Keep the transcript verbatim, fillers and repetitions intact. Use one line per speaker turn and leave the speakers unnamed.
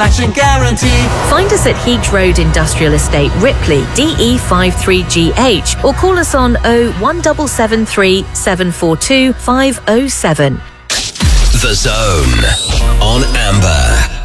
collection guarantee.
Find us at Heath Road Industrial Estate, Ripley, D E five three G H, or call us on oh one seven seven three, seven four two, five oh seven.
The Zone on Amber.